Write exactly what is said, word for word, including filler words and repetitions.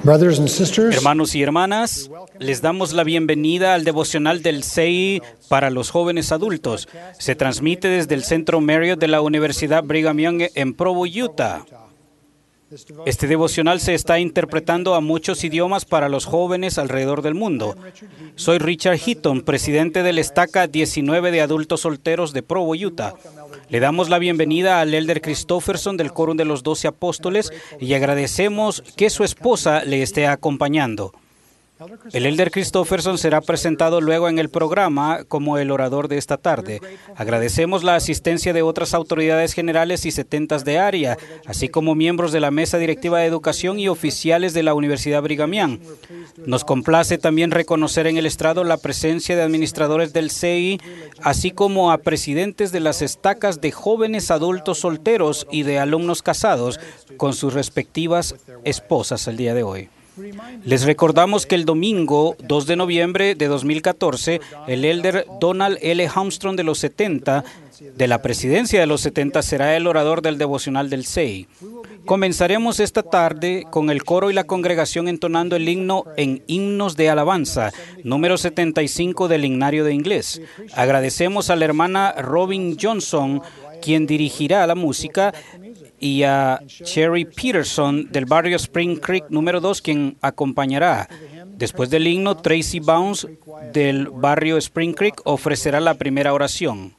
Brothers and sisters, Hermanos y hermanas, les damos la bienvenida al devocional del C E I para los jóvenes adultos. Se transmite desde el Centro Marriott de la Universidad Brigham Young en Provo, Utah. Este devocional se está interpretando a muchos idiomas para los jóvenes alrededor del mundo. Soy Richard Heaton, presidente del Estaca diecinueve de adultos solteros de Provo, Utah. Le damos la bienvenida al Elder Christofferson del Quórum de los Doce Apóstoles y agradecemos que su esposa le esté acompañando. El Elder Christofferson será presentado luego en el programa como el orador de esta tarde. Agradecemos la asistencia de otras autoridades generales y setentas de área, así como miembros de la Mesa Directiva de Educación y oficiales de la Universidad Brigham Young. Nos complace también reconocer en el estrado la presencia de administradores del C E I, así como a presidentes de las estacas de jóvenes adultos solteros y de alumnos casados con sus respectivas esposas el día de hoy. Les recordamos que el domingo dos de noviembre de dos mil catorce, el Elder Donald L. Armstrong de los setenta, de la presidencia de los setenta, será el orador del devocional del C E I. Comenzaremos esta tarde con el coro y la congregación entonando el himno en Himnos de Alabanza, número setenta y cinco del Himnario de Inglés. Agradecemos a la hermana Robin Johnson, quien dirigirá la música, y a Cherry Peterson del barrio Spring Creek número dos, quien acompañará. Después del himno, Tracy Bounds del barrio Spring Creek ofrecerá la primera oración.